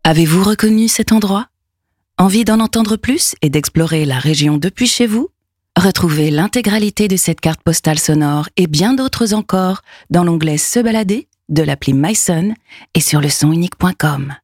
Avez-vous reconnu cet endroit? Envie d'en entendre plus et d'explorer la région depuis chez vous? Retrouvez l'intégralité de cette carte postale sonore et bien d'autres encore dans l'onglet Se balader de l'appli myson et sur lesonunique.com.